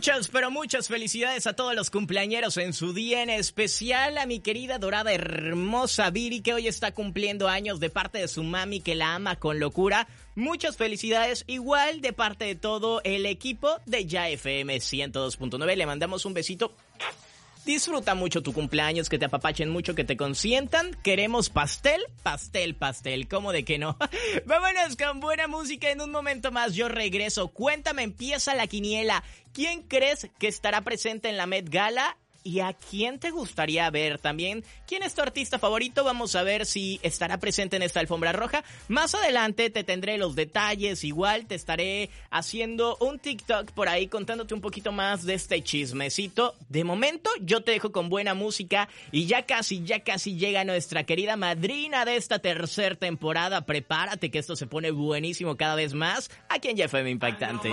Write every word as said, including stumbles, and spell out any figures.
Muchas, pero muchas felicidades a todos los cumpleañeros en su día, en especial a mi querida dorada hermosa Viri, que hoy está cumpliendo años de parte de su mami, que la ama con locura. Muchas felicidades, igual de parte de todo el equipo de Ya F M ciento dos punto nueve. Le mandamos un besito. Disfruta mucho tu cumpleaños, que te apapachen mucho, que te consientan. Queremos pastel, pastel, pastel. ¿Cómo de que no? Vámonos con buena música. En un momento más yo regreso. Cuéntame, empieza la quiniela. ¿Quién crees que estará presente en la Met Gala? ¿Y a quién te gustaría ver también? ¿Quién es tu artista favorito? Vamos a ver si estará presente en esta alfombra roja. Más adelante te tendré los detalles. Igual te estaré haciendo un TikTok por ahí contándote un poquito más de este chismecito. De momento yo te dejo con buena música y ya casi, ya casi llega nuestra querida madrina de esta tercera temporada. Prepárate que esto se pone buenísimo cada vez más aquí en Ya F M Impactante.